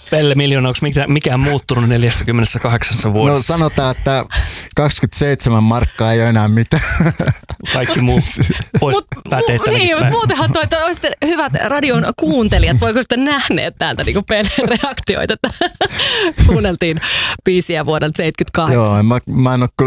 Pelle Miljoona, onko mikään muuttunut 48 vuodessa? No sanotaan, että 27 markkaa ei ole enää mitään. Kaikki muu pois päätehtävänkin. Niin, mutta muutenhan olisitte hyvät radion kuuntelijat, voiko sitten nähneet täältä niin Pellen reaktioita, että kuunneltiin biisiä vuodelta 78. Joo, mä en ole